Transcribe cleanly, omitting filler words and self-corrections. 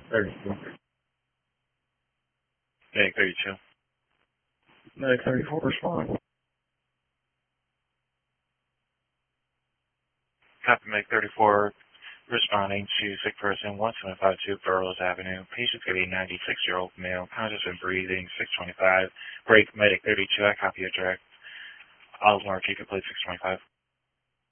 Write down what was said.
34. Medic 32. Medic 34, respond. Copy Medic 34, responding to sick person 1752 Burroughs Avenue. Patient could be a 96-year-old male, conscious and breathing, 625. Break Medic 32, I copy your direct. I'll mark you complete 625.